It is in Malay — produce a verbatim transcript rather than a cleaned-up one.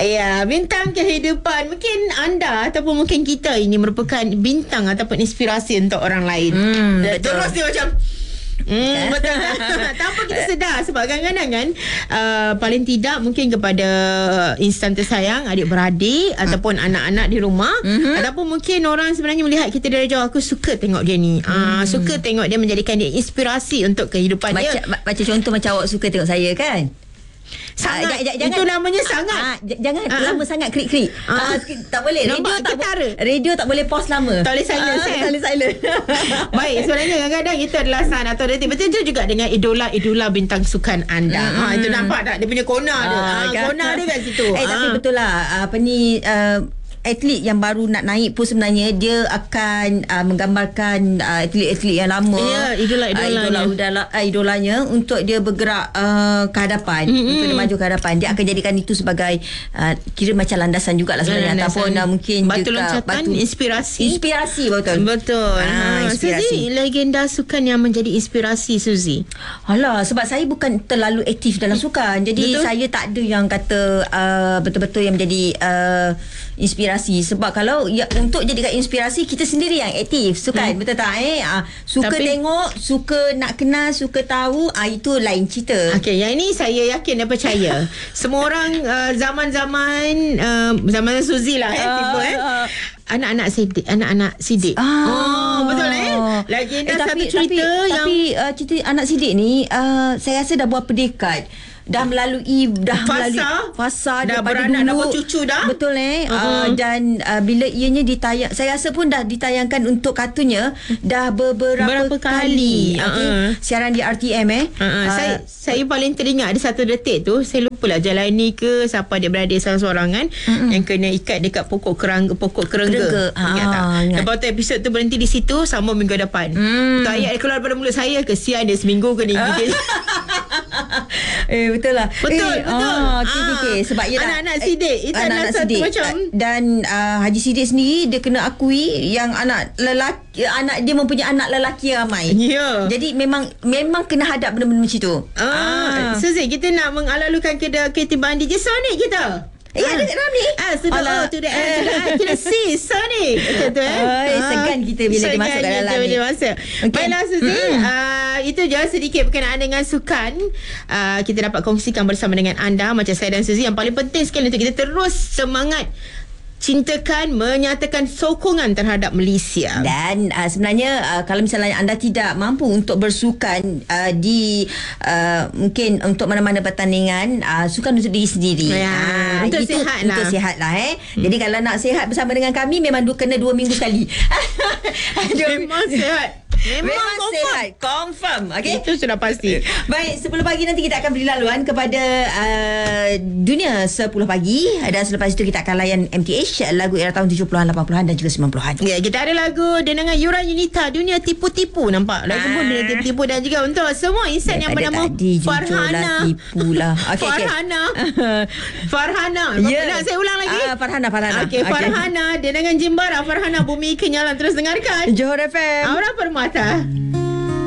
Ya, bintang kehidupan. Mungkin anda ataupun mungkin kita ini merupakan bintang ataupun inspirasi untuk orang lain. Hmm, Terus dia macam Hmm, betul. Tanpa kita sedar. Sebab kadang-kadang kan uh, paling tidak mungkin kepada insan tersayang, adik-beradik hmm. ataupun anak-anak di rumah, hmm. ataupun mungkin orang sebenarnya melihat kita dari jauh. Aku suka tengok dia ni, hmm. uh, Suka tengok dia, menjadikan dia inspirasi untuk kehidupan Baca, dia. Baca contoh macam awak suka tengok saya kan. Sangat. Ah, j- jangan, itu namanya sangat. Ah, j- jangan Ah, lama sangat krik-krik. Ah. Ah, tak boleh. Nampak Radio tak tak, tara? radio tak boleh pause lama. Tak boleh silent, Ah, eh? tak boleh silent. Baik, sebenarnya kadang-kadang itu adalah san atau detik. Betul juga dengan idola-idola bintang sukan anda. Hmm. Ha, itu nampak tak? Dia punya kona dia. Ah, Ha, kan? kona dia kat situ. Eh, ha. tapi betul lah. Apa ni... Uh, atlet yang baru nak naik pun sebenarnya dia akan uh, menggambarkan uh, atlet-atlet yang lama, ya, idola-idolanya. uh, idola, uh, idolanya untuk dia bergerak uh, ke hadapan, mm-hmm. untuk dia maju ke hadapan. Dia akan jadikan itu sebagai uh, kira macam landasan jugalah sebenarnya, landasan. Ataupun uh, mungkin batu juga loncatan, batu inspirasi. Inspirasi betul. Betul. Ah, Ha, inspirasi. Suzy, legenda sukan yang menjadi inspirasi Suzy. Alah, sebab saya bukan terlalu aktif dalam sukan. Jadi betul? Saya tak ada yang kata uh, betul-betul yang menjadi uh, inspirasi. Sebab kalau ya, untuk jadikan inspirasi, kita sendiri yang aktif sukan, hmm. betul tak eh? Uh, suka Tapi, tengok, suka nak kenal, suka tahu, uh, itu lain cerita. Okey, yang ini saya yakin dan percaya. Semua orang uh, zaman-zaman uh, zaman Suzy lah eh, uh, tiba eh. Uh, anak-anak sidik, anak-anak sidik. Ah. Oh, betul eh? Legenda eh, satu tapi, cerita tapi, yang tapi uh, cerita anak sidik ni uh, saya rasa dah berapa dekad dah melalui dah fasa, melalui fasa dah daripada beranak, dulu, dah bercucu dah. Betul eh. Uh-huh. Uh, dan uh, bila ianya ditayang, saya rasa pun dah ditayangkan untuk kartunnya dah beberapa Berapa kali, kali. Okay. uh-huh. Siaran di R T M eh. Uh-huh. Uh, saya saya paling teringat ada satu detik tu, saya lupa lah Jalani ke siapa adik-beradik salah-seorang kan, uh-huh. yang kena ikat dekat pokok kerangga, pokok kerengga. Ingat ah, tak? Ingat. Lepas tu episod tu berhenti di situ, sambung minggu depan. Hmm. Tu ayat keluar daripada mulut saya, kesian dia seminggu kena gigit. eh betul lah. Betul, eh, betul. Ah, okay, okay, okay. Sebab ia anak-anak sidik itu adalah satu sidik. macam, dan uh, Haji Sidik sendiri dia kena akui yang anak lelaki, anak dia mempunyai anak lelaki ramai. Ya. Yeah. Jadi memang memang kena hadap benda-benda macam tu. Ah, ah. Suzy, kita nak mengalalukan kedai ketibaan D J Sonic kita. Eh, ada kat dalam ni. Ah, sudah. Oh, to the end, to the end. Kita see Sonic. Macam tu eh. Ay, segan kita bila dia masuk kat dalam ni. Masuk. Okay. Baiklah Suzy, mm-hmm. uh, itu je sedikit berkenaan dengan sukan. Uh, kita dapat kongsikan bersama dengan anda, macam saya dan Suzy. Yang paling penting sekali untuk kita terus semangat cintakan, menyatakan sokongan terhadap Malaysia. Dan uh, sebenarnya uh, kalau misalnya anda tidak mampu untuk bersukan uh, di uh, mungkin untuk mana-mana pertandingan, uh, sukan untuk diri sendiri. Ya, uh, untuk itu, sihat lah. Untuk sihat lah eh. Hmm. Jadi kalau nak sihat bersama dengan kami, memang du- kena dua minggu sekali. Memang sihat. Memang, Memang confirm. sihat. Confirm. Okay. Itu sudah pasti. Baik, sepuluh pagi nanti kita akan beri laluan kepada uh, dunia sepuluh pagi. Dan selepas itu kita akan layan M T H, lagu era tahun tujuh puluhan, lapan puluhan dan juga sembilan puluhan. Ya, kita ada lagu dengan Yura Yunita, Dunia Tipu-Tipu. Nampak? Lagu Ah. pun Dunia Tipu-Tipu. Dan juga untuk semua insan yang bernama tadi, Farhana. Tipu lah. Okay, Farhana. Okay. Farhana. Yeah. Nak saya ulang lagi? Uh, Farhana, Farhana. Okey, Farhana. Dia dengan Jimbara. Farhana, Bumi Kenyalan. Terus dengarkan Johor F M. Aura Permata.